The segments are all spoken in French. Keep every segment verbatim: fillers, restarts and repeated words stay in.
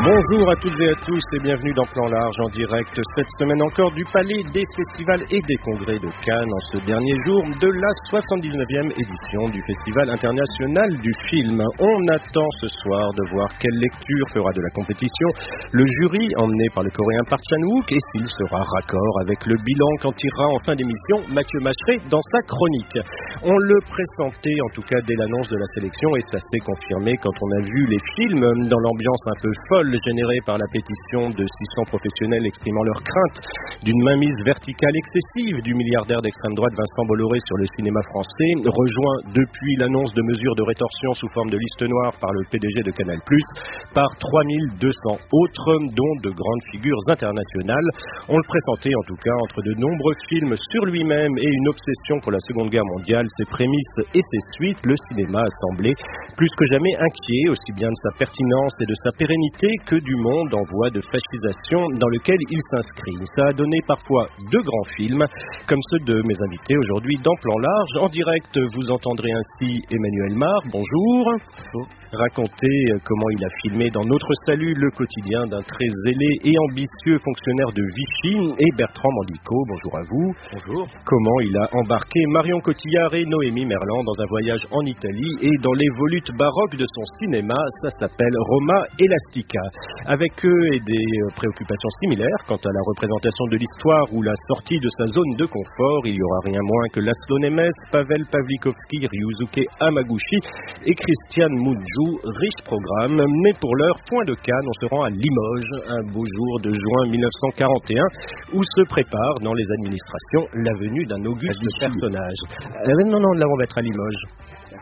Bonjour à toutes et à tous et bienvenue dans Plan Large en direct cette semaine encore du Palais des Festivals et des Congrès de Cannes en ce dernier jour de la soixante-dix-neuvième édition du Festival international du film. On attend ce soir de voir quelle lecture fera de la compétition le jury emmené par le Coréen Park Chan-wook et s'il sera raccord avec le bilan qu'en tirera en fin d'émission Mathieu Macheret dans sa chronique. On le pressentait en tout cas dès l'annonce de la sélection et ça s'est confirmé quand on a vu les films dans l'ambiance un peu folle générée par la pétition de six cents professionnels exprimant leur crainte d'une mainmise verticale excessive du milliardaire d'extrême droite Vincent Bolloré sur le cinéma français, rejoint depuis l'annonce de mesures de rétorsion sous forme de liste noire par le P D G de Canal plus, par trois mille deux cents autres, dont de grandes figures internationales. On le pressentait en tout cas entre de nombreux films sur lui-même et une obsession pour la Seconde Guerre mondiale, ses prémices et ses suites, le cinéma a semblé plus que jamais inquiet, aussi bien de sa pertinence et de sa pérennité que du monde en voie de fascisation dans lequel il s'inscrit. Ça a donné parfois deux grands films, comme ceux de mes invités aujourd'hui dans Plan Large. En direct, vous entendrez ainsi Emmanuel Mar, bonjour. Bonjour. Raconter comment il a filmé dans Notre Salut le quotidien d'un très zélé et ambitieux fonctionnaire de Vichy, et Bertrand Mandico, bonjour à vous. Bonjour. Comment il a embarqué Marion Cotillard et Noémie Merlan dans un voyage en Italie et dans les volutes baroques de son cinéma, ça s'appelle Roma Elastica. Avec eux et des préoccupations similaires quant à la représentation de l'histoire ou la sortie de sa zone de confort, il y aura rien moins que Laszlo Nemes, Pavel Pawlikowski, Ryusuke Hamaguchi et Christian Mungiu. Riche programme, mais pour l'heure, point de Cannes, on se rend à Limoges, un beau jour de juin mille neuf cent quarante et un, où se prépare dans les administrations la venue d'un auguste personnage. Euh, non, non, là on va être à Limoges. Monsieur ?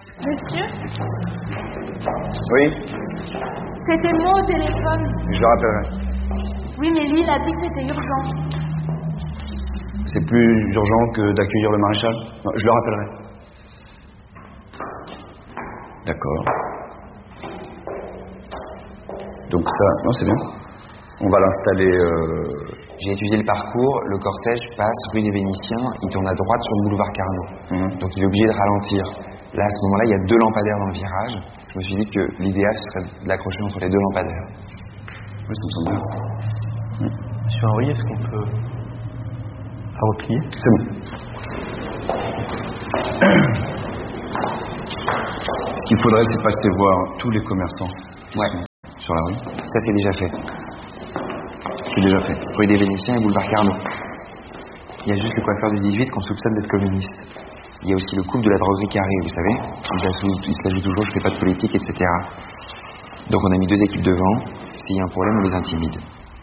Oui, C'était moi au téléphone. je le rappellerai. Oui, mais lui, il a dit que c'était urgent. C'est plus urgent que d'accueillir le maréchal. Non, je le rappellerai. D'accord. Donc ça, non, c'est bien. On va l'installer... Euh... J'ai étudié le parcours, le cortège passe rue des Vénitiens, il tourne à droite sur le boulevard Carnot. Mmh. Donc il est obligé de ralentir. Là, à ce moment-là, il y a deux lampadaires dans le virage. Je me suis dit que l'idéal serait de l'accrocher entre les deux lampadaires. Oui, ça me semble bien. Mmh. Monsieur Henri, est-ce qu'on peut à replier ? C'est bon. Ce qu'il faudrait, c'est passer voir tous les commerçants. Ouais. Sur la rue. Ça, c'est déjà fait. C'est déjà fait. Rue des Vénitiens et boulevard Carnot. Il y a juste le coiffeur du dix-huit qu'on soupçonne d'être communiste. Il y a aussi le couple de la droguerie Carré, vous savez. Il se la joue toujours, je fais pas de politique, et cetera. Donc on a mis deux équipes devant. S'il y a un problème, on les intimide.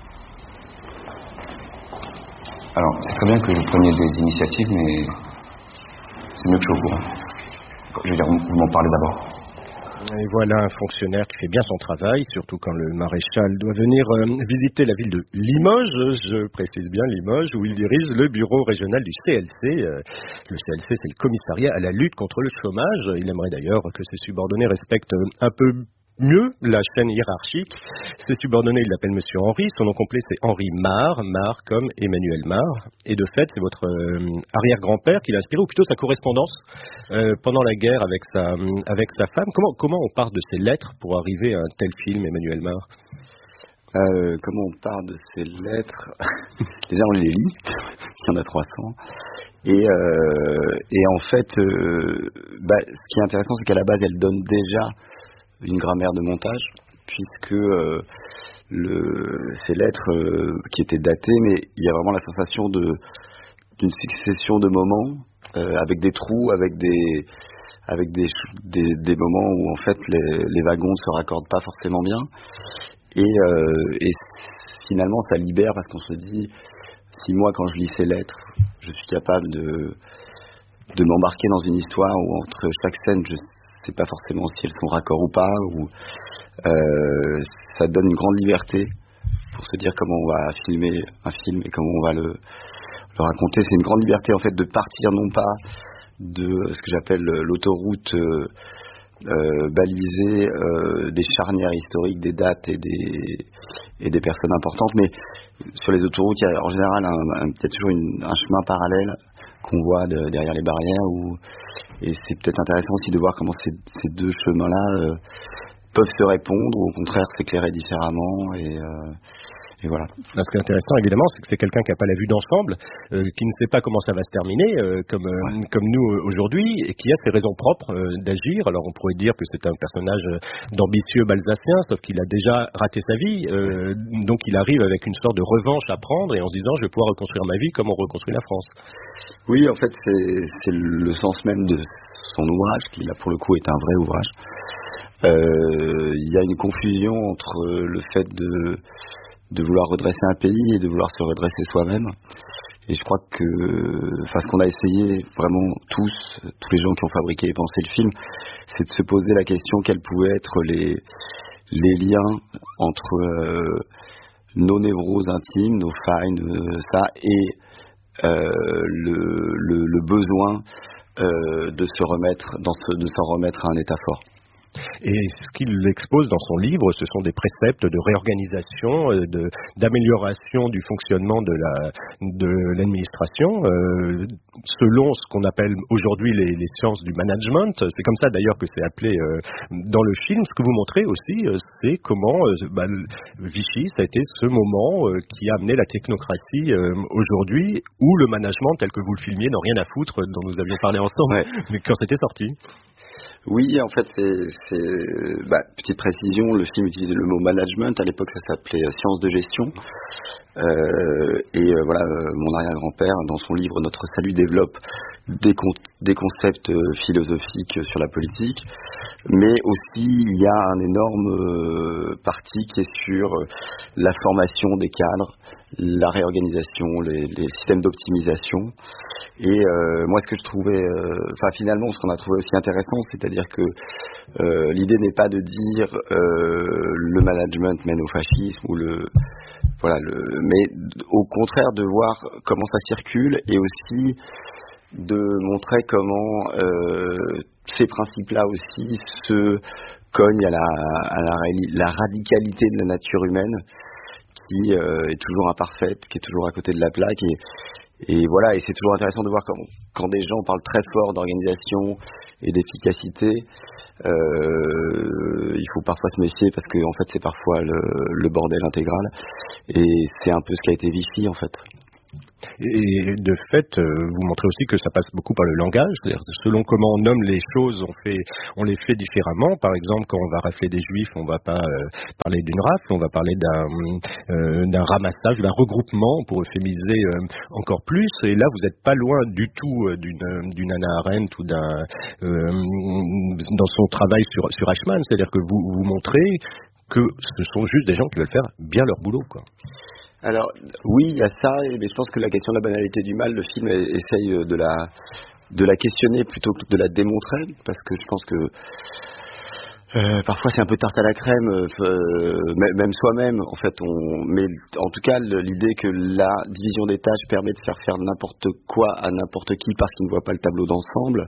Alors, c'est très bien que vous preniez des initiatives, mais c'est mieux que je sois au courant. Je veux dire, vous m'en parlez d'abord. Et voilà un fonctionnaire qui fait bien son travail, surtout quand le maréchal doit venir euh, visiter la ville de Limoges, je précise bien Limoges, où il dirige le bureau régional du C L C. Euh, le C L C, c'est le commissariat à la lutte contre le chômage. Il aimerait d'ailleurs que ses subordonnés respectent un peu mieux la chaîne hiérarchique. Ses subordonnés, il l'appelle Monsieur Henri. Son nom complet, c'est Henri Mar, Mar comme Emmanuel Mar. Et de fait, c'est votre euh, arrière-grand-père qui l'a inspiré, ou plutôt sa correspondance euh, pendant la guerre avec sa, avec sa femme. Comment, comment on part de ces lettres pour arriver à un tel film, Emmanuel Mar ? Euh, comment on part de ces lettres? Déjà, on les lit, il y en a trois cents. Et, euh, et en fait, euh, bah, ce qui est intéressant, c'est qu'à la base, elle donne déjà une grammaire de montage, puisque euh, le, ces lettres euh, qui étaient datées, mais il y a vraiment la sensation de, d'une succession de moments, euh, avec des trous, avec des... avec des, des, des moments où en fait les, les wagons ne se raccordent pas forcément bien. Et, euh, et finalement ça libère, parce qu'on se dit, si moi quand je lis ces lettres je suis capable de, de m'embarquer dans une histoire où entre chaque scène je sais pas forcément si elles sont raccords ou pas, ou euh, ça donne une grande liberté pour se dire comment on va filmer un film et comment on va le, le raconter. C'est une grande liberté en fait de partir non pas de ce que j'appelle l'autoroute euh, Euh, baliser euh, des charnières historiques, des dates et des, et des personnes importantes, mais sur les autoroutes il y a en général un, un, il y a toujours une, un chemin parallèle qu'on voit de, derrière les barrières, où, et c'est peut-être intéressant aussi de voir comment ces, ces deux chemins-là euh, peuvent se répondre ou au contraire s'éclairer différemment et, euh, et voilà. Là, ce qui est intéressant évidemment, c'est que c'est quelqu'un qui n'a pas la vue d'ensemble, euh, qui ne sait pas comment ça va se terminer, euh, comme, euh, ouais. comme nous euh, aujourd'hui, et qui a ses raisons propres euh, d'agir. Alors on pourrait dire que c'est un personnage euh, d'ambitieux balsacien, sauf qu'il a déjà raté sa vie, euh, donc il arrive avec une sorte de revanche à prendre et en se disant je vais pouvoir reconstruire ma vie comme on reconstruit la France. Oui, en fait c'est, c'est le sens même de son ouvrage, qui là pour le coup est un vrai ouvrage. Euh, il y a une confusion entre le fait de de vouloir redresser un pays et de vouloir se redresser soi-même. Et je crois que, enfin, ce qu'on a essayé vraiment tous, tous les gens qui ont fabriqué et pensé le film, c'est de se poser la question quels pouvaient être les les liens entre euh, nos névroses intimes, nos failles, euh, ça, et euh, le, le, le besoin euh, de se remettre, dans ce, de s'en remettre à un état fort. Et ce qu'il expose dans son livre, ce sont des préceptes de réorganisation, de, d'amélioration du fonctionnement de, la, de l'administration, euh, selon ce qu'on appelle aujourd'hui les, les sciences du management. C'est comme ça d'ailleurs que c'est appelé euh, dans le film. Ce que vous montrez aussi, euh, c'est comment euh, bah, Vichy, ça a été ce moment euh, qui a amené la technocratie euh, aujourd'hui, où le management, tel que vous le filmiez, n'a rien à foutre, dont nous avions parlé ensemble, ouais. mais quand c'était sorti. Oui, en fait, c'est, c'est bah, petite précision, le film utilisait le mot management, à l'époque ça s'appelait euh, sciences de gestion, euh, et euh, voilà, euh, mon arrière-grand-père, dans son livre Notre salut, développe des, con- des concepts euh, philosophiques sur la politique, mais aussi il y a un énorme euh, parti qui est sur euh, la formation des cadres, la réorganisation, les, les systèmes d'optimisation. Et euh, moi, ce que je trouvais, enfin euh, finalement, ce qu'on a trouvé aussi intéressant, c'est-à-dire que euh, l'idée n'est pas de dire euh, le management mène au fascisme ou le, voilà, le, mais au contraire de voir comment ça circule et aussi de montrer comment euh, ces principes-là aussi se cognent à la, à la, la radicalité de la nature humaine qui euh, est toujours imparfaite, qui est toujours à côté de la plaque et Et voilà, et c'est toujours intéressant de voir quand, quand des gens parlent très fort d'organisation et d'efficacité, euh, il faut parfois se méfier parce que en fait c'est parfois le, le bordel intégral. Et c'est un peu ce qu'a été Vichy en fait. Et de fait, euh, vous montrez aussi que ça passe beaucoup par le langage, c'est-à-dire selon comment on nomme les choses, on fait, on les fait différemment. Par exemple, quand on va rafler des juifs, on va pas euh, parler d'une rafle, on va parler d'un, euh, d'un ramassage, d'un regroupement pour euphémiser euh, encore plus. Et là, vous n'êtes pas loin du tout euh, d'une, d'une Hannah Arendt ou d'un euh, dans son travail sur sur Eichmann, c'est-à-dire que vous vous montrez que ce sont juste des gens qui veulent faire bien leur boulot, quoi. Alors oui, il y a ça, mais je pense que la question de la banalité du mal, le film essaye de la de la questionner plutôt que de la démontrer, parce que je pense que euh, parfois c'est un peu tarte à la crème, euh, même soi-même. En fait, on, mais en tout cas l'idée que la division des tâches permet de faire faire n'importe quoi à n'importe qui parce qu'il ne voit pas le tableau d'ensemble.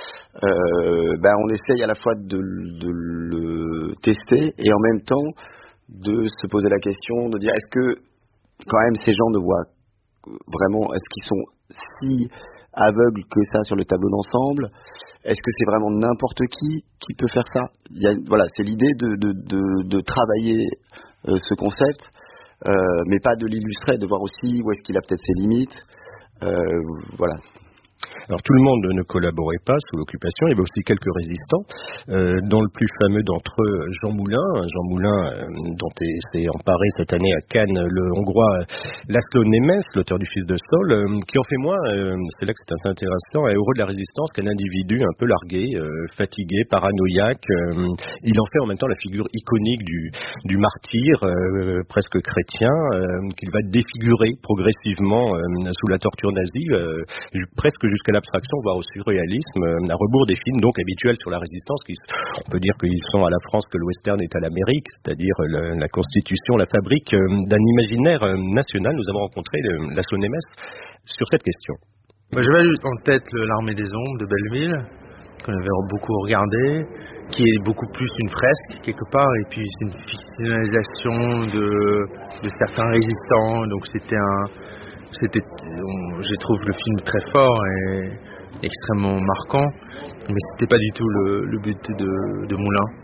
Euh, ben on essaye à la fois de, de le tester et en même temps de se poser la question, de dire est-ce que quand même ces gens ne voient vraiment, est-ce qu'ils sont si aveugles que ça sur le tableau d'ensemble? Est-ce que c'est vraiment n'importe qui qui peut faire ça? Il y a, voilà, c'est l'idée de, de, de, de travailler euh, ce concept, euh, mais pas de l'illustrer, de voir aussi où est-ce qu'il a peut-être ses limites. Euh, voilà. Alors tout le monde ne collaborait pas sous l'occupation, il y avait aussi quelques résistants, euh, dont le plus fameux d'entre eux, Jean Moulin, Jean Moulin euh, dont s'est emparé cette année à Cannes le Hongrois László Nemes, l'auteur du Fils de Saul, euh, qui en fait moins, euh, c'est là que c'est assez intéressant, est heureux de la résistance qu'un individu un peu largué, euh, fatigué, paranoïaque. Euh, il en fait en même temps la figure iconique du, du martyr, euh, presque chrétien, euh, qu'il va défigurer progressivement euh, sous la torture nazie, euh, presque jusqu'à l'abstraction, voire au surréalisme, à rebours des films donc habituels sur la résistance, qui, on peut dire qu'ils sont à la France que le western est à l'Amérique, c'est-à-dire le, la constitution, la fabrique d'un imaginaire national. Nous avons rencontré László Nemes sur cette question. Moi, j'avais en tête L'Armée des Ombres de Belleville, qu'on avait beaucoup regardé, qui est beaucoup plus une fresque quelque part, et puis c'est une fictionnalisation de, de certains résistants, donc c'était un C'était, on, je trouve le film très fort et extrêmement marquant, mais c'était pas du tout le, le but de, de Moulin.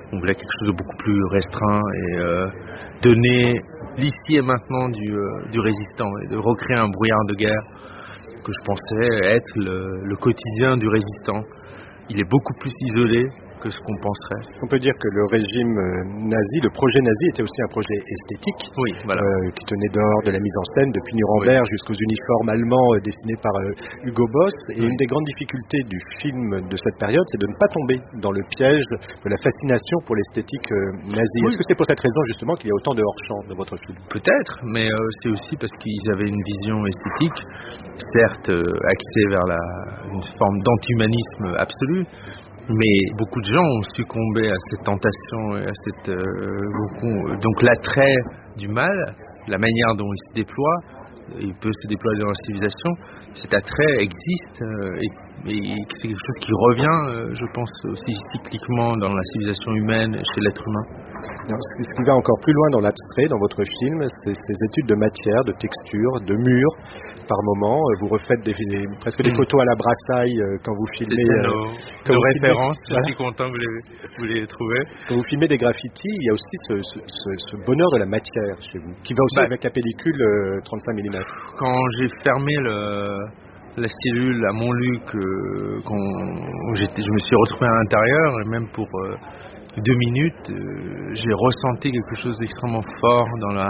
On voulait quelque chose de beaucoup plus restreint et euh, donner l'ici et maintenant du, euh, du résistant et de recréer un brouillard de guerre que je pensais être le, le quotidien du résistant. Il est beaucoup plus isolé que ce qu'on penserait. On peut dire que le régime nazi, le projet nazi était aussi un projet esthétique, oui, voilà. euh, qui tenait dehors de la mise en scène, depuis Nuremberg oui. jusqu'aux uniformes allemands euh, dessinés par euh, Hugo Boss. Et oui. une des grandes difficultés du film de cette période, c'est de ne pas tomber dans le piège de la fascination pour l'esthétique euh, nazie. Oui. Est-ce que c'est pour cette raison justement qu'il y a autant de hors-champ dans votre film? Peut-être, mais euh, c'est aussi parce qu'ils avaient une vision esthétique, certes euh, axée vers la, une forme d'anti-humanisme absolu, mais beaucoup de gens ont succombé à cette tentation et à cette euh, beaucoup, donc l'attrait du mal, la manière dont il se déploie, il peut se déployer dans la civilisation, cet attrait existe euh, et, et c'est quelque chose qui revient, euh, je pense, aussi cycliquement dans la civilisation humaine et chez l'être humain. Non, ce qui va encore plus loin dans l'abstrait, dans votre film, c'est ces études de matière, de texture, de murs, par moment. Vous refaites des, des, presque des mmh. photos à la brassaille euh, quand vous filmez. C'est nos, euh, nos références, filmez, je suis content que vous les, vous les trouvez. Quand vous filmez des graffitis, il y a aussi ce, ce, ce, ce bonheur de la matière chez vous, qui va aussi bah, avec la pellicule euh, trente-cinq millimètres. Quand j'ai fermé le... la cellule à Montluc, euh, où j'étais, je me suis retrouvé à l'intérieur, et même pour euh, deux minutes, euh, j'ai ressenti quelque chose d'extrêmement fort dans, la,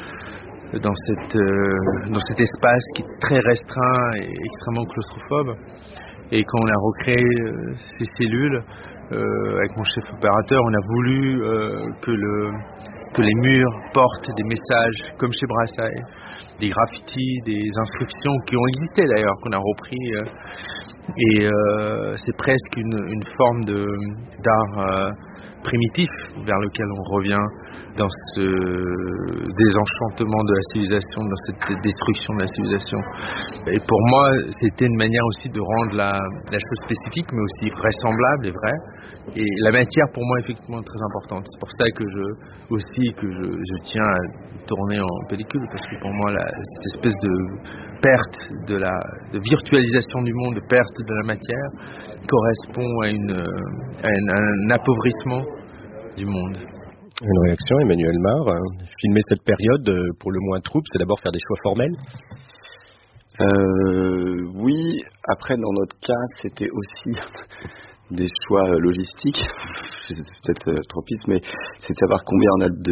dans, cette, euh, dans cet espace qui est très restreint et extrêmement claustrophobe. Et quand on a recréé euh, ces cellules, euh, avec mon chef opérateur, on a voulu euh, que le... que les murs portent des messages, comme chez Brassailles, des graffitis, des inscriptions qui ont existé d'ailleurs, qu'on a repris. Euh, et euh, c'est presque une, une forme de, d'art euh, primitif vers lequel on revient dans ce désenchantement de la civilisation, dans cette destruction de la civilisation. Et pour moi, c'était une manière aussi de rendre la, la chose spécifique, mais aussi vraisemblable et vraie. Et la matière, pour moi, effectivement, est très importante. C'est pour ça que je, aussi que je, je tiens à tourner en pellicule, parce que pour moi, la, cette espèce de perte de la de virtualisation du monde, de perte de la matière, correspond à, une, à, une, à un appauvrissement du monde. Une réaction, Emmanuel Mar. Filmer cette période, pour le moins trouble, c'est d'abord faire des choix formels? euh, Oui, après, dans notre cas, c'était aussi des choix logistiques. C'est peut-être trop vite, mais c'est de savoir combien on a de